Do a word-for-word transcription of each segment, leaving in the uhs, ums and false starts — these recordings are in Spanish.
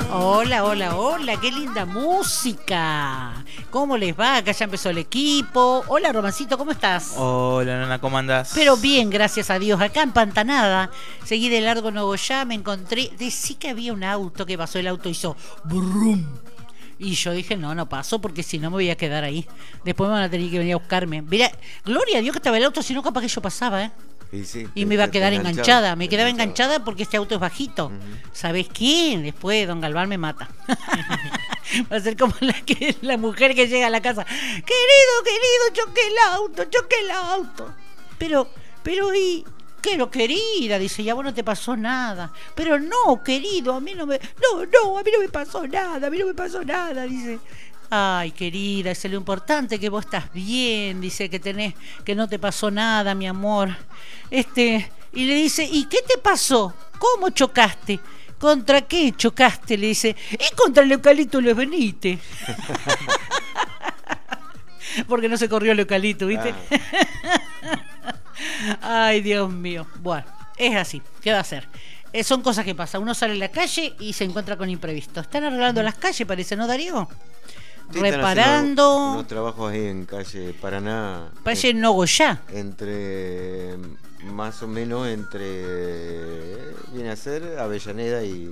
Hola, hola, hola, qué linda música. ¿Cómo les va? Acá ya empezó el equipo. Hola, Romancito, ¿cómo estás? Hola, nana, ¿cómo andás? Pero bien, gracias a Dios. Acá en Pantanada, seguí de largo Nogoyá, me encontré. Decí que había un auto que pasó, el auto hizo brum. Y yo dije, no, no paso porque si no me voy a quedar ahí. Después me van a tener que venir a buscarme. Mira, gloria a Dios que estaba el auto, si no capaz que yo pasaba, ¿eh? Y, sí, y te, me iba a quedar enganchaba, enganchada, me te quedaba enganchaba. enganchada porque este auto es bajito. Uh-huh. ¿Sabés quién? Después don Galván me mata. Va a ser como la, que, la mujer que llega a la casa. Querido, querido, choqué el auto, choqué el auto. Pero, pero y... Pero querida, dice, ya vos no te pasó nada. Pero no, querido, a mí no me... No, no, a mí no me pasó nada, a mí no me pasó nada, dice. Ay, querida, es lo importante que vos estás bien, dice, que tenés, que no te pasó nada, mi amor. Este, y le dice, ¿y qué te pasó? ¿Cómo chocaste? ¿Contra qué chocaste? Le dice, y contra el eucalipto Luis Benítez. Porque no se corrió el eucalipto, ¿viste? Ah. Ay, Dios mío. Bueno, es así. ¿Qué va a hacer? Eh, son cosas que pasan. Uno sale a la calle y se encuentra con imprevistos. Están arreglando las calles, parece, ¿no, Darío? Sí, reparando unos trabajos ahí en calle Paraná. Calle Nogoyá. Entre, más o menos entre, viene a ser Avellaneda y,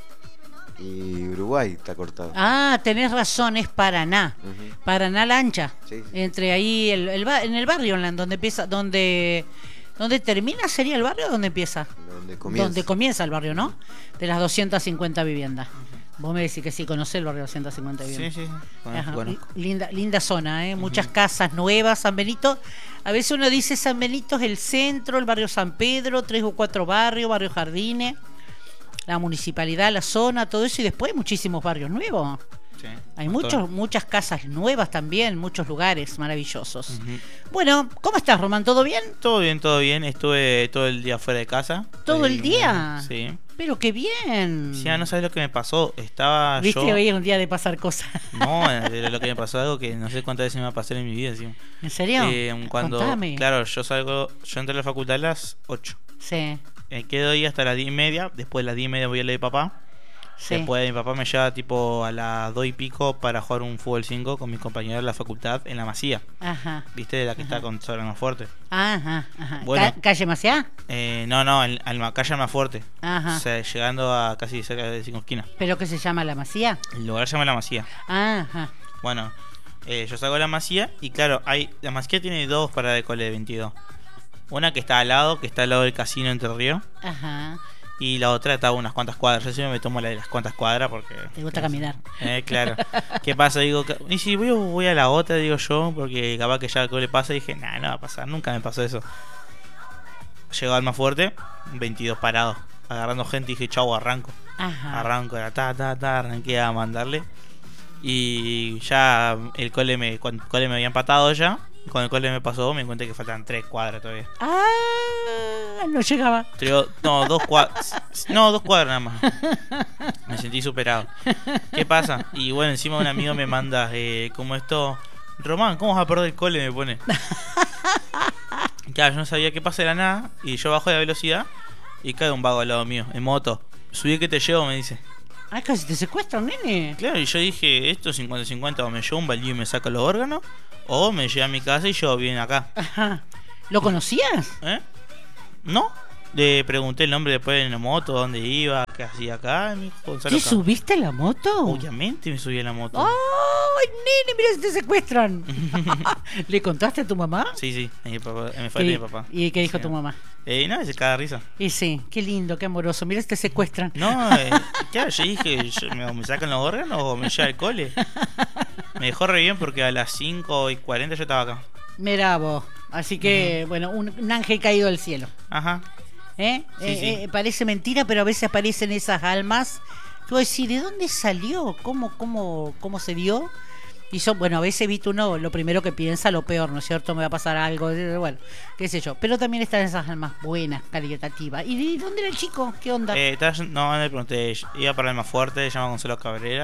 y Uruguay, está cortado. Ah, tenés razón, es Paraná. Uh-huh. Paraná Lancha. Sí, sí. Entre ahí, el, el, en el barrio, donde empieza, donde, donde termina sería el barrio, donde empieza. Donde comienza. Donde comienza el barrio, ¿no? De las doscientas cincuenta viviendas. Vos me decís que sí, conocés el barrio doscientas cincuenta viviendas. Sí, sí, Ajá, bueno. linda, linda zona, ¿eh? Muchas uh-huh. casas nuevas, San Benito. A veces uno dice San Benito es el centro, el barrio San Pedro, tres o cuatro barrios, barrio Jardines, la municipalidad, la zona, todo eso, y después muchísimos barrios nuevos. Sí, hay muchos, muchas casas nuevas también, muchos lugares maravillosos. Uh-huh. Bueno, ¿cómo estás, Román? ¿Todo bien? Todo bien, todo bien. Estuve todo el día fuera de casa. ¿Todo Estoy, el día? Sí. Pero qué bien. Sí, no sabes lo que me pasó. Estaba ¿Viste? yo... Hoy es un día de pasar cosas. No, de lo que me pasó, algo que no sé cuántas veces me va a pasar en mi vida. ¿Sí? ¿En serio? Eh, cuando, Contame. Claro, yo salgo, yo entré a la facultad a las ocho. Sí. Me quedo ahí hasta las diez y media. Después de las diez y media voy a la de papá. Sí. Después mi papá me lleva tipo a las dos y pico para jugar un fútbol cinco con mis compañeros de la facultad en la Masía. Ajá. ¿Viste? De la que Ajá. está con Sobrano Fuerte. Ajá, ajá. Bueno, Ca- ¿Calle Maciá? Eh, no, no, en, en la calle Almafuerte. Ajá. O sea, llegando a casi cerca de cinco esquinas. ¿Pero qué se llama la Masía? El lugar se llama La Masía. Ajá. Bueno, eh, yo salgo de La Masía y claro, hay La Masía tiene dos paradas de cole de veintidós. Una que está al lado, que está al lado del casino Entre Ríos. Ajá. Y la otra está a unas cuantas cuadras. Yo siempre me tomo la de las cuantas cuadras porque... Te gusta caminar. Eh, claro. ¿Qué pasa? Digo, y si voy, voy a la otra, digo yo, porque capaz que ya algo le pasa. Y dije, nah, no va a pasar, nunca me pasó eso. Llegó al más fuerte, veintidós parados, agarrando gente y dije, chau, arranco. Ajá. Arranco, era ta, ta, ta, arranqué a mandarle. Y ya el cole me, cuando el cole me había empatado ya. Cuando el cole me pasó, me encontré que faltan tres cuadras todavía. Ah, no llegaba. Pero, no, dos cuadras. No, dos cuadras nada más. Me sentí superado. ¿Qué pasa? Y bueno, encima un amigo me manda, eh, como esto, Román, ¿cómo vas a perder el cole? Me pone. Claro, yo no sabía qué pasa de la nada. Y yo bajo la velocidad y cae un vago al lado mío, en moto. Subí que te llevo, me dice. Ay, casi te secuestran, nene. Claro, y yo dije, esto es cincuenta cincuenta, o me llevo un baldío y me saca los órganos, o me lleva a mi casa y yo bien acá. Ajá. ¿Lo conocías? ¿Eh? ¿No? Le pregunté el nombre después en la moto, dónde iba, qué hacía acá. Me dijo, Gonzalo, ¿Te acá. subiste a la moto? Obviamente me subí a la moto. ¡Ay, nene! Mira si te secuestran. ¿Le contaste a tu mamá? Sí, sí, a mi papá, me fue de mi papá. ¿Y qué dijo Sí. tu mamá? Eh, no, se caga de risa. Y sí, qué lindo, qué amoroso. Mira si te secuestran. No, eh, claro, yo dije, yo- me, me sacan los órganos o me lleva al cole. Me dejó re bien porque a las cinco y cuarenta yo estaba acá. Mira vos. Así que, uh-huh. bueno, un, un ángel caído del cielo. Ajá. ¿Eh? Sí, Eh, sí. eh, parece mentira, pero a veces aparecen esas almas. Tú decís, ¿de dónde salió? ¿Cómo, cómo, cómo se dio? Y son, bueno, a veces viste uno lo primero que piensa, lo peor, ¿no es cierto? Me va a pasar algo, bueno, qué sé yo. Pero también están esas almas buenas, caritativas. ¿Y de dónde era el chico? ¿Qué onda? Eh, estaba, no, no le pregunté, iba para el más fuerte, se llama Gonzalo Cabrera.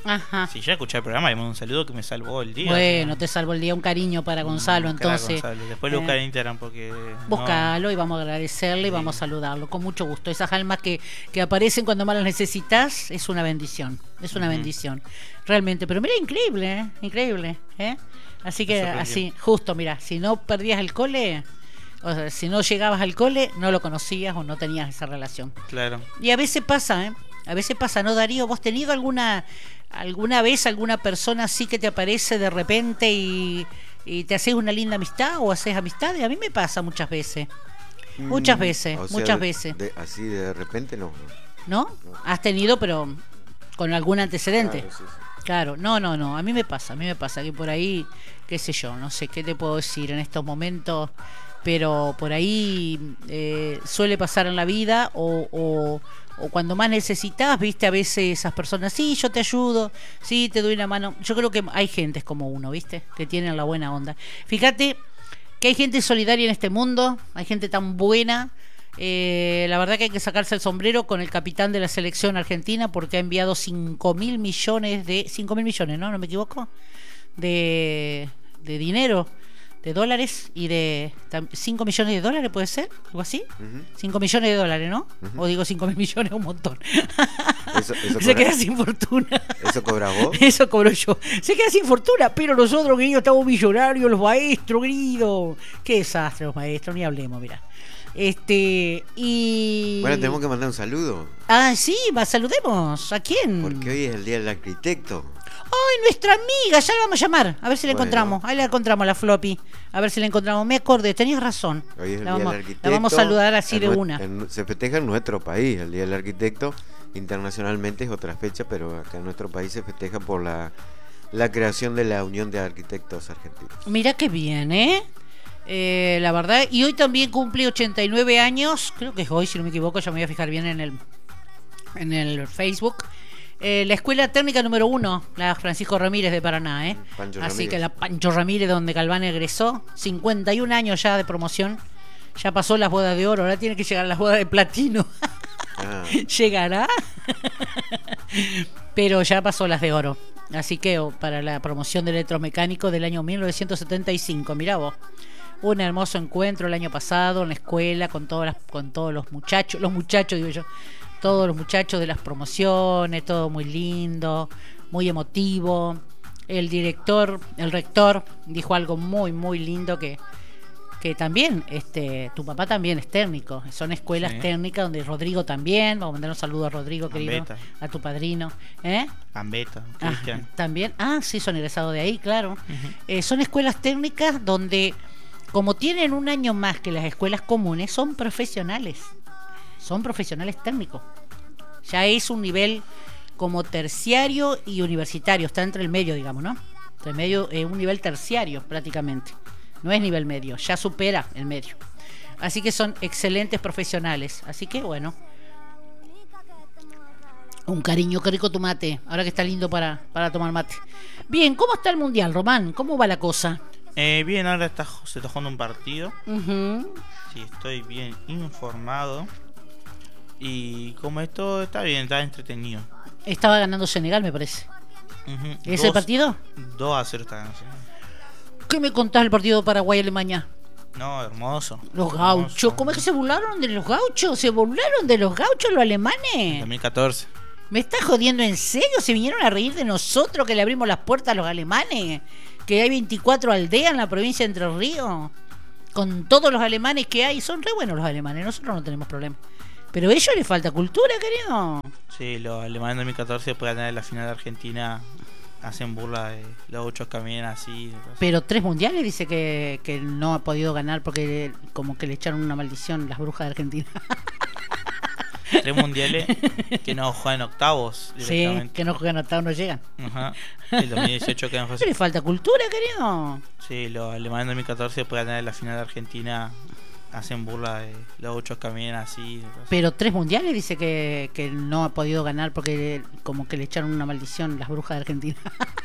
Ajá. Si ya escuché el programa, le mando un saludo que me salvó el día. Bueno, o sea, te salvo el día, un cariño para Gonzalo, un crack, entonces. Gonzalo. Después lo eh, buscar en Instagram porque. Búscalo y vamos a agradecerle y Sí. vamos a saludarlo con mucho gusto. Esas almas que, que aparecen cuando más las necesitas es una bendición, es una Ujú. bendición, realmente. Pero mira, increíble, ¿eh? Increíble, ¿eh? Así Me que sorprendió. así, justo, mira, si no perdías el cole, o sea, si no llegabas al cole, no lo conocías o no tenías esa relación. No, claro. Y a veces pasa, ¿eh? A veces pasa, ¿no, Darío? ¿Vos has tenido alguna alguna vez alguna persona así que te aparece de repente y, y te haces una linda amistad o haces amistades? A mí me pasa muchas veces, muchas Mm, veces, o sea, muchas de- veces. de- así de repente no. ¿No? Has tenido, pero con algún antecedente. Claro, sí, sí. Claro, no, no, no, a mí me pasa, a mí me pasa que por ahí, qué sé yo, no sé qué te puedo decir en estos momentos, pero por ahí eh, suele pasar en la vida o, o, o cuando más necesitas, viste, a veces esas personas, sí, yo te ayudo, sí, te doy una mano. Yo creo que hay gentes como uno, viste, que tienen la buena onda. Fíjate que hay gente solidaria en este mundo, hay gente tan buena. Eh, la verdad que hay que sacarse el sombrero con el capitán de la selección argentina porque ha enviado cinco mil millones de... cinco mil millones, ¿no? ¿No me equivoco? De, de dinero, de dólares y de... tam- cinco millones de dólares, ¿puede ser? ¿Algo así? Ujú. cinco millones de dólares, ¿no? Ujú. O digo cinco mil millones, un montón. Eso, eso, Se cobra- queda sin fortuna. ¿Eso cobras vos? Eso cobro yo. Se queda sin fortuna, pero nosotros, querido, estamos millonarios, los maestros, querido. Qué desastre los maestros, ni hablemos, mira. Este, y... Bueno, tenemos que mandar un saludo, Ah, sí, va, saludemos. ¿A quién? porque hoy es el Día del Arquitecto. ¡Ay, nuestra amiga! Ya la vamos a llamar. A ver si la Bueno. encontramos. Ahí la encontramos, la floppy. A ver si la encontramos. Me acordé, tenías razón. Hoy es el La Día vamos, del Arquitecto. la vamos a saludar así En de nue- una. en- se festeja en nuestro país el Día del Arquitecto. Internacionalmente es otra fecha, pero acá en nuestro país se festeja por la, la creación de la Unión de Arquitectos Argentinos. Mira qué bien, ¿eh? Eh, la verdad, y hoy también cumple ochenta y nueve años, creo que es hoy, si no me equivoco, ya me voy a fijar bien en el, en el Facebook. Eh, la escuela técnica número uno, la Francisco Ramírez de Paraná, ¿eh? Pancho Así Ramírez. que la Pancho Ramírez, donde Galván egresó, cincuenta y un años ya de promoción, ya pasó las bodas de oro, ahora tiene que llegar a las bodas de platino. Ah, ¿Llegará? Pero ya pasó las de oro. Así que oh, para la promoción del electromecánico del año mil novecientos setenta y cinco, mirá vos. Un hermoso encuentro el año pasado en la escuela con todas las, con todos los muchachos, los muchachos digo yo, todos los muchachos de las promociones, todo muy lindo, muy emotivo. El director, el rector dijo algo muy muy lindo que que también, este, tu papá también es técnico, son escuelas Sí. técnicas donde Rodrigo también, vamos a mandar un saludo a Rodrigo, querido, Gambetta. a tu padrino, ¿eh? Gambetta, Ah, Cristian. también, ah, sí, son egresados de ahí, claro. Ujú. Eh, son escuelas técnicas donde, como tienen un año más que las escuelas comunes, son profesionales, son profesionales técnicos. Ya es un nivel como terciario y universitario, está entre el medio, digamos, ¿no? Entre el medio, eh, un nivel terciario prácticamente. No es nivel medio, ya supera el medio. Así que son excelentes profesionales. Así que bueno. Un cariño, qué rico tu mate. Ahora que está lindo para, para tomar mate. Bien, ¿cómo está el mundial, Román? ¿Cómo va la cosa? Eh, bien, ahora está, se está jugando un partido. Ujú. Sí, estoy bien informado. Y como esto está bien, está entretenido. Estaba ganando Senegal, me parece. Ujú. ¿Es Dos- el partido? dos a cero está ganando. ¿Qué me contás del partido Paraguay-Alemania? No, hermoso. Los gauchos. Hermoso. ¿Cómo es que se burlaron de los gauchos? ¿Se burlaron de los gauchos los alemanes? dos mil catorce. ¿Me estás jodiendo en serio? ¿Se vinieron a reír de nosotros que le abrimos las puertas a los alemanes? Que hay veinticuatro aldeas en la provincia de Entre Ríos. Con todos los alemanes que hay. Son re buenos los alemanes. Nosotros no tenemos problema. Pero a ellos les falta cultura, querido. Sí, los alemanes en dos mil catorce después de ganar la final de Argentina hacen burla de los gauchos caminan así. Pero tres mundiales dice que, que no ha podido ganar porque como que le echaron una maldición las brujas de Argentina. Tres mundiales que no juegan octavos Sí, directamente. que no juegan hasta no llegan. Ajá. El dos mil dieciocho quedan Pero fácil. le falta cultura, querido. Sí, los alemanes en dos mil catorce después de ganar la final de Argentina hacen burla de los gauchos caminan así. Pero tres mundiales dice que, que no ha podido ganar porque como que le echaron una maldición las brujas de Argentina.